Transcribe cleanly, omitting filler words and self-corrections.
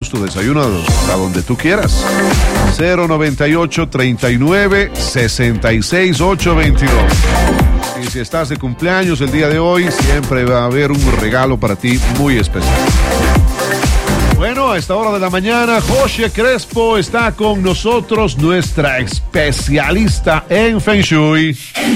tu desayuno a donde tú quieras. 098-39-66-822. Y si estás de cumpleaños el día de hoy, siempre va a haber un regalo para ti muy especial. Bueno, a esta hora de la mañana, José Crespo está con nosotros, nuestra especialista en Feng Shui.